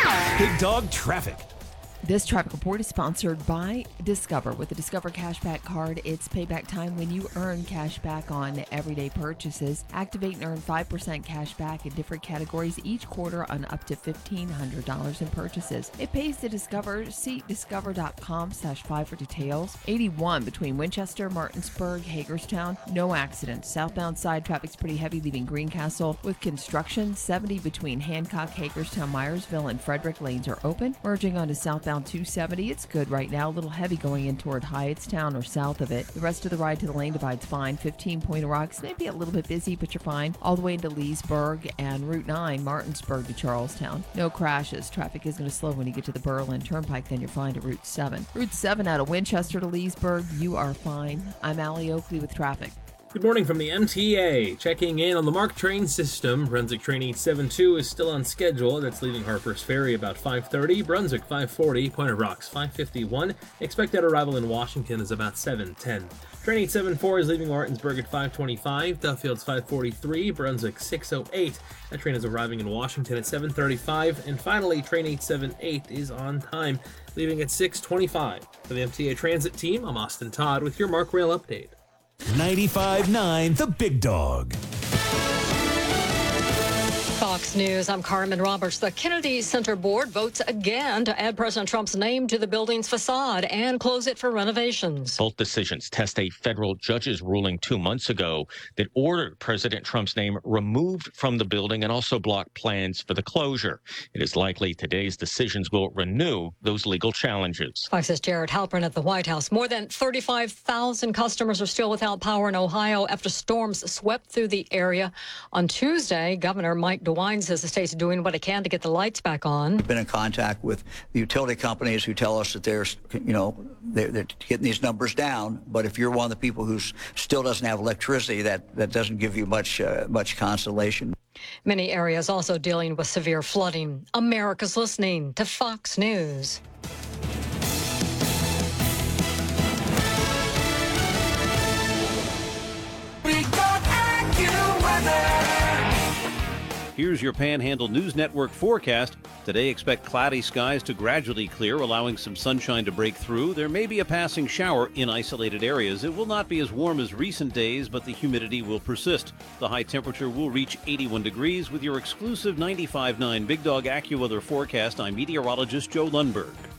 Big Dog Traffic. This traffic report is sponsored by Discover. With the Discover Cashback Card, it's payback time when you earn cash back on everyday purchases. Activate and earn 5% cash back in different categories each quarter on up to $1,500 in purchases. It pays to Discover. See discover.com/5 for details. 81 between Winchester, Martinsburg, Hagerstown. No accidents. Southbound side traffic's pretty heavy leaving Greencastle with construction. 70 between Hancock, Hagerstown, Myersville, and Frederick. Lanes are open. Merging onto southbound 270, it's good right now. A little heavy going in toward Hyattstown or south of it. The rest of the ride to the lane divide's fine. 15 Point Rocks, maybe a little bit busy, but you're fine. All the way into Leesburg and Route 9, Martinsburg to Charlestown. No crashes. Traffic is going to slow when you get to the Berlin Turnpike, then you're fine to Route 7. Route 7 out of Winchester to Leesburg, you are fine. I'm Allie Oakley with traffic. Good morning from the MTA. Checking in on the MARC train system. Brunswick Train 872 is still on schedule. That's leaving Harper's Ferry about 5:30. Brunswick 5:40. Point of Rocks 5:51. Expected arrival in Washington is about 7:10. Train 874 is leaving Martinsburg at 5:25. Duffield's 5:43. Brunswick 6:08. That train is arriving in Washington at 7:35. And finally, Train 878 is on time, leaving at 6:25. For the MTA Transit team, I'm Austin Todd with your MARC Rail update. 95.9 The Big Dog. Fox News, I'm Carmen Roberts. The Kennedy Center Board votes again to add President Trump's name to the building's facade and close it for renovations. Both decisions test a federal judge's ruling 2 months ago that ordered President Trump's name removed from the building and also blocked plans for the closure. It is likely today's decisions will renew those legal challenges. Fox's Jared Halpern at the White House. More than 35,000 customers are still without power in Ohio after storms swept through the area. On Tuesday, Governor Mike DeWine says the state's doing what it can to get the lights back on. We've been in contact with the utility companies who tell us that they're getting these numbers down. But if you're one of the people who still doesn't have electricity, that doesn't give you much consolation. Many areas also dealing with severe flooding. America's listening to Fox News. Here's your Panhandle News Network forecast. Today, expect cloudy skies to gradually clear, allowing some sunshine to break through. There may be a passing shower in isolated areas. It will not be as warm as recent days, but the humidity will persist. The high temperature will reach 81 degrees. With your exclusive 95.9 Big Dog AccuWeather forecast, I'm meteorologist Joe Lundberg.